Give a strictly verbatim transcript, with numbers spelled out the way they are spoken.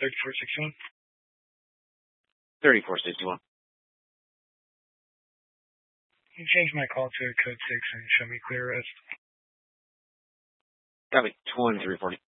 thirty-four sixty-one. thirty-four sixty-one. Can you change my call to code six and show me clear rest? Copy. twenty-three forty.